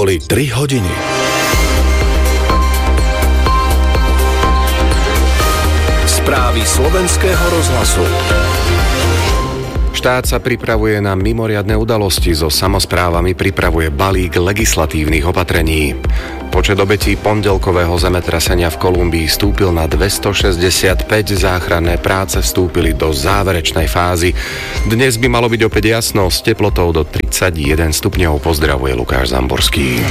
boli 3 hodiny. Správy slovenského rozhlasu. Štát sa pripravuje na mimoriadne udalosti, so samosprávami pripravuje balík legislatívnych opatrení. Počet obetí pondelkového zemetrasenia v Kolumbii stúpil na 265, záchranné práce vstúpili do záverečnej fázy. Dnes by malo byť opäť jasno, s teplotou do 31 stupňov. Pozdravuje Lukáš Zamborský.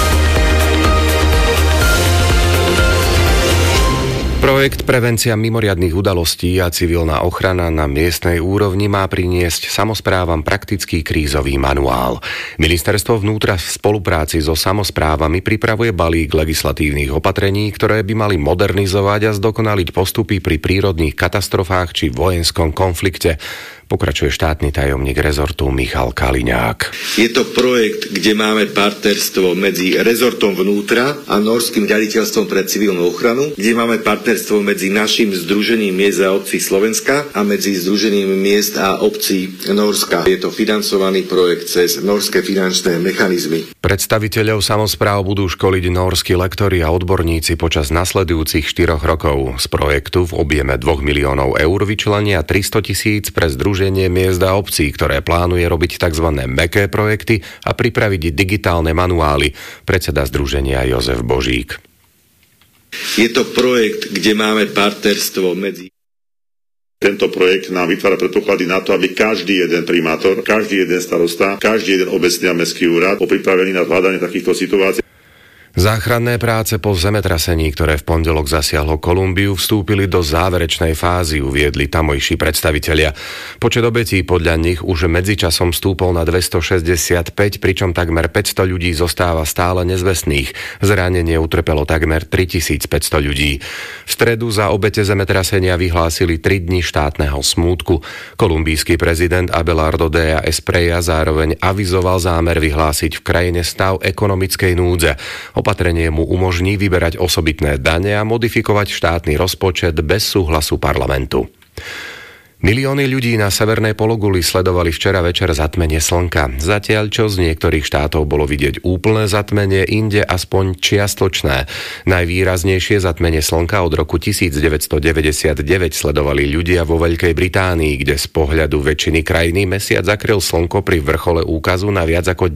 Projekt Prevencia mimoriadnych udalostí a civilná ochrana na miestnej úrovni má priniesť samosprávam praktický krízový manuál. Ministerstvo vnútra v spolupráci so samosprávami pripravuje balík legislatívnych opatrení, ktoré by mali modernizovať a zdokonaliť postupy pri prírodných katastrofách či vojenskom konflikte. Pokračuje štátny tajomník rezortu Michal Kaliňák. Je to projekt, kde máme partnerstvo medzi rezortom vnútra a Nórskym riaditeľstvom pre civilnú ochranu, kde máme partnerstvo medzi našim Združením miest a obcí Slovenska a medzi Združením miest a obcí Nórska. Je to financovaný projekt cez nórske finančné mechanizmy. Predstaviteľov samospráv budú školiť nórski lektori a odborníci počas nasledujúcich 4 rokov. Z projektu v objeme 2 miliónov eur vyčlenia 300 000 pre Združenie miest a obcí, ktoré plánuje robiť tzv. Mäkké projekty a pripraviť digitálne manuály. Predseda združenia Jozef Božík. Je to projekt, kde máme partnerstvo medzi... Tento projekt nám vytvára predpoklady na to, aby každý jeden primátor, každý jeden starosta, každý jeden obecný a mestský úrad bol pripravený na zvládanie takýchto situácií. Záchranné práce po zemetrasení, ktoré v pondelok zasiahlo Kolumbiu, vstúpili do záverečnej fázy, uviedli tamojší predstavitelia. Počet obetí podľa nich už medzičasom stúpol na 265, pričom takmer 500 ľudí zostáva stále nezvestných. Zranenie utrpelo takmer 3500 ľudí. V stredu za obete zemetrasenia vyhlásili 3 dni štátneho smútku. Kolumbijský prezident Abelardo Dea Espriella zároveň avizoval zámer vyhlásiť v krajine stav ekonomickej núdze. Opatrenie mu umožní vyberať osobitné dane a modifikovať štátny rozpočet bez súhlasu parlamentu. Milióny ľudí na severnej pologuli sledovali včera večer zatmenie slnka. Zatiaľ, čo z niektorých štátov bolo vidieť úplné zatmenie, inde aspoň čiastočné. Najvýraznejšie zatmenie slnka od roku 1999 sledovali ľudia vo Veľkej Británii, kde z pohľadu väčšiny krajiny mesiac zakryl slnko pri vrchole úkazu na viac ako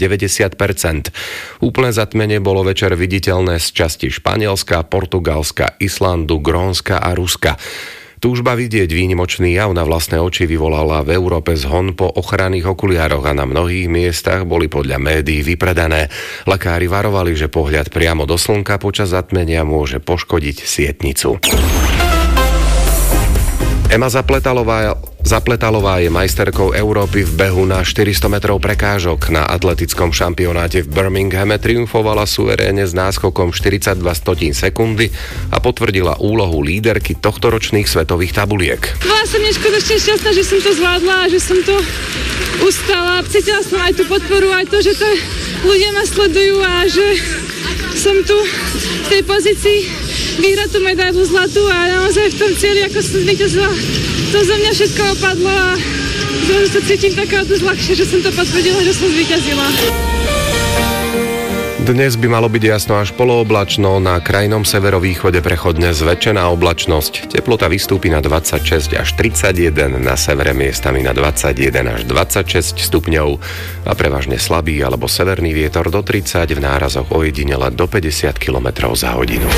90%. Úplné zatmenie bolo večer viditeľné z časti Španielska, Portugalska, Islandu, Grónska a Ruska. Túžba vidieť výnimočný jav na vlastné oči vyvolala v Európe zhon po ochranných okuliároch a na mnohých miestach boli podľa médií vypredané. Lekári varovali, že pohľad priamo do slnka počas zatmenia môže poškodiť sietnicu. Ema Zapletalová je majsterkou Európy v behu na 400 metrov prekážok. Na atletickom šampionáte v Birminghame triumfovala suverénne s náskokom 42 sekundy a potvrdila úlohu líderky tohtoročných svetových tabuliek. Bola som neskutočne šťastná, že som to zvládla a že som to ustala. Cítila som aj tú podporu, aj to, že to ľudia ma sledujú a že som tu v tej pozícii vyhrať tú medailu zlatú a naozaj v tom cieli, ako som zvíťazila, to zo mňa všetko opadlo a zrazu sa cítim taká dosť ľahšie, že som to potvrdila, že som zvíťazila. Dnes by malo byť jasno až polooblačno, na krajnom severovýchode prechodne zväčšená oblačnosť. Teplota vystúpi na 26 až 31, na severe miestami na 21 až 26 stupňov a prevažne slabý alebo severný vietor do 30, v nárazoch ojedinele do 50 km za hodinu.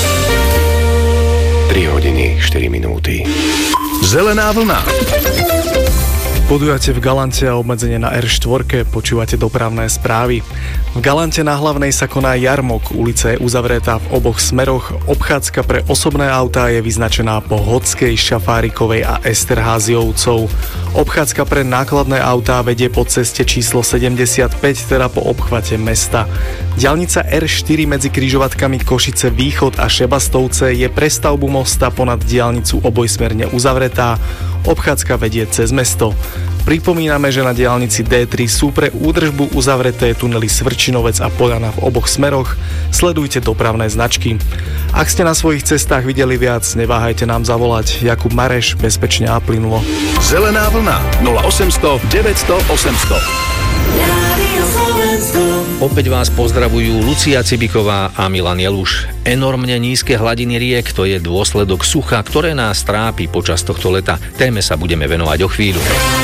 3 hodiny, 4 minúty. Zelená vlna. Podujatie v Galante a obmedzenie na R4, počúvate dopravné správy. V Galante na Hlavnej sa koná jarmok, ulica je uzavretá v oboch smeroch, obchádzka pre osobné autá je vyznačená po Hodskej, Šafárikovej a Esterháziovcov. Obchádzka pre nákladné autá vedie po ceste číslo 75, teda po obchvate mesta. Diaľnica R4 medzi križovatkami Košice Východ a Šebastovce je pre stavbu mosta ponad diaľnicu obojsmerne uzavretá. Obchádzka vedie cez mesto. Pripomíname, že na diaľnici D3 sú pre údržbu uzavreté tunely Svrčinovec a Poľana v oboch smeroch. Sledujte dopravné značky. Ak ste na svojich cestách videli viac, neváhajte nám zavolať. Jakub Mareš, bezpečne a plynulo. Zelená vlna 0800 900 800. Opäť vás pozdravujú Lucia Cibiková a Milan Jeluš. Enormne nízke hladiny riek, to je dôsledok sucha, ktoré nás trápi počas tohto leta. Téme sa budeme venovať o chvíľu.